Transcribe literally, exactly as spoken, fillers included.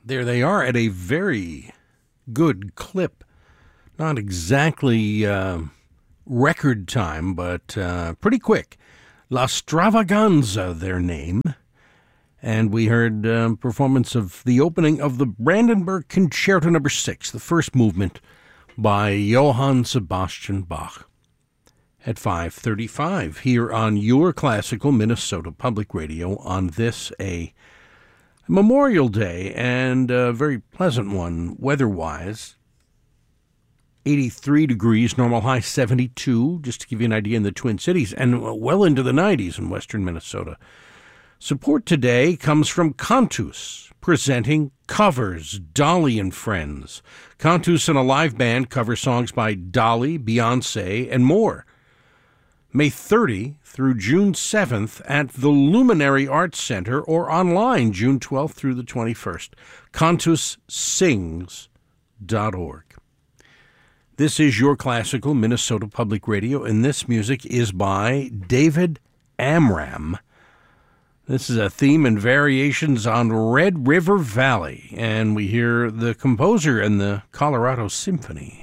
There they are at a very good clip. Not exactly uh, record time, but uh, pretty quick. La Stravaganza, their name. And we heard uh, performance of the opening of the Brandenburg Concerto number six, the first movement by Johann Sebastian Bach. At five thirty-five here on your classical Minnesota Public Radio on this, a Memorial Day, and a very pleasant one weather-wise. eighty-three degrees, normal high seventy-two, just to give you an idea in the Twin Cities, and well into the nineties in western Minnesota. Support today comes from Cantus, presenting Covers, Dolly and Friends. Cantus and a live band cover songs by Dolly, Beyonce, and more. May thirtieth through June seventh at the Luminary Arts Center, or online June twelfth through the twenty-first. cantus sings dot org. This is your classical Minnesota Public Radio, and this music is by David Amram. This is a theme and variations on Red River Valley, and we hear the composer and the Colorado Symphony.